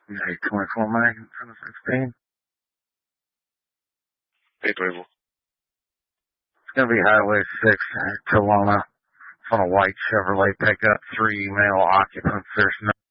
Yeah, 24 Magnum, 16. Hey, Pueblo. It's going to be Highway 6, Kelowna. It's on a white Chevrolet pickup, 3 male occupants. There's no